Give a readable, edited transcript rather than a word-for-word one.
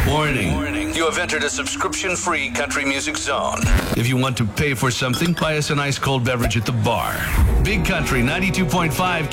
Warning. You have entered a subscription-free country music zone. If you want to pay for something, buy us an ice cold beverage at the bar. Big Country 92.5